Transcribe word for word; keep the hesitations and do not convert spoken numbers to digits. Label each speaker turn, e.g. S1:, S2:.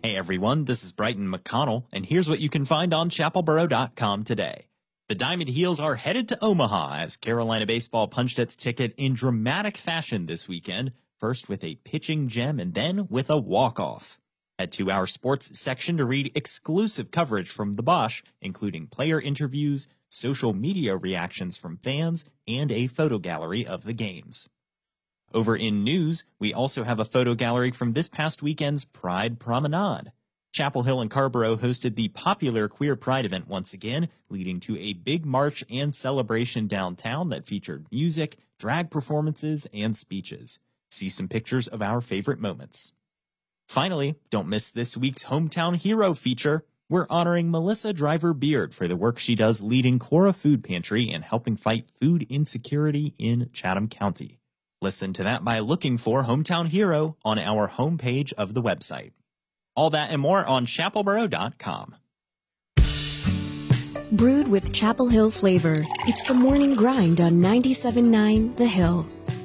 S1: Hey everyone, this is Brighton McConnell, and here's what you can find on chapel boro dot com today. The Diamond Heels are headed to Omaha as Carolina baseball punched its ticket in dramatic fashion this weekend, first with a pitching gem and then with a walk-off. Head to our sports section to read exclusive coverage from the Bosch, including player interviews, social media reactions from fans, and a photo gallery of the games. Over in news, we also have a photo gallery from this past weekend's Pride Promenade. Chapel Hill and Carrboro hosted the popular Queer Pride event once again, leading to a big march and celebration downtown that featured music, drag performances, and speeches. See some pictures of our favorite moments. Finally, don't miss this week's Hometown Hero feature. We're honoring Melissa Driver Beard for the work she does leading Cora Food Pantry and helping fight food insecurity in Chatham County. Listen to that by looking for Hometown Hero on our homepage of the website. All that and more on chapel boro dot com.
S2: Brewed with Chapel Hill flavor, it's the morning grind on ninety-seven point nine The Hill.